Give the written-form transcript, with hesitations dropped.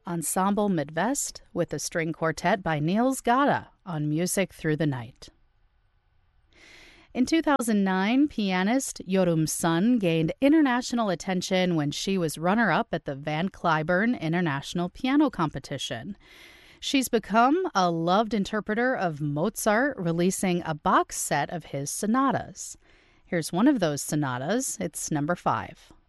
Ensemble Midwest with a string quartet by Niels Gade on Music Through the Night. In 2009, pianist Yorum Sun gained international attention when she was runner-up at the Van Cliburn International Piano Competition. She's become a loved interpreter of Mozart, releasing a box set of his sonatas. Here's one of those sonatas. It's number 5.